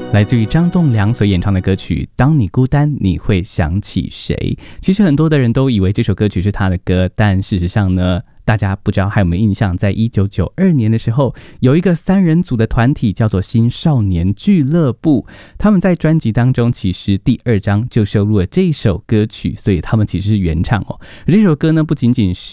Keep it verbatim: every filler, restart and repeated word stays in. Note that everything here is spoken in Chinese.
来自于张栋梁所演唱的歌曲《当你孤单你会想起谁》。其实很多的人都以为这首歌曲是他的歌，但事实上呢，大家不知道还有没有印象，在一九九二年的时候，有一个三人组的团体叫做新少年俱乐部，他们在专辑当中其实第二张就收录了这首歌曲，所以他们其实是原唱哦。而这首歌呢，不仅仅是